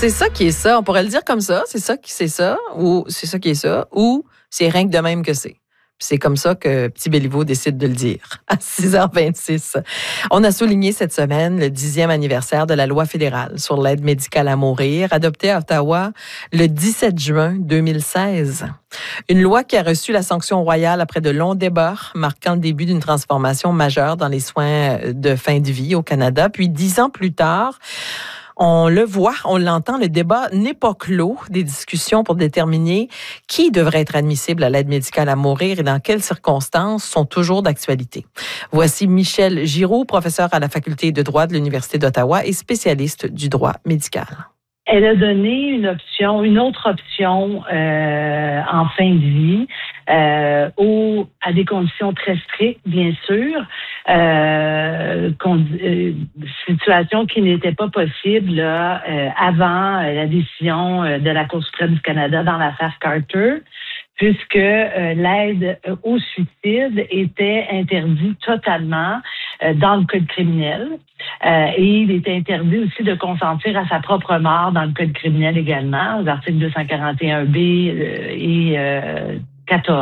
c'est ça qui est ça. On pourrait le dire comme ça. C'est ça qui c'est ça. Ou c'est ça qui est ça. Ou c'est rien que de même que c'est. Puis c'est comme ça que Petit Béliveau décide de le dire à 6h26. On a souligné cette semaine le 10e anniversaire de la loi fédérale sur l'aide médicale à mourir, adoptée à Ottawa le 17 juin 2016. Une loi qui a reçu la sanction royale après de longs débats, marquant le début d'une transformation majeure dans les soins de fin de vie au Canada. Puis 10 ans plus tard, on le voit, on l'entend, le débat n'est pas clos. Des discussions pour déterminer qui devrait être admissible à l'aide médicale à mourir et dans quelles circonstances sont toujours d'actualité. Voici Michel Giroux, professeur à la faculté de droit de l'Université d'Ottawa et spécialiste du droit médical. Elle a donné une autre option en fin de vie, à des conditions très strictes, bien sûr, situation qui n'était pas possible avant la décision de la Cour suprême du Canada dans l'affaire Carter, puisque l'aide au suicide était interdite totalement dans le code criminel. Et il était interdit aussi de consentir à sa propre mort dans le code criminel également, aux articles 241B et 14.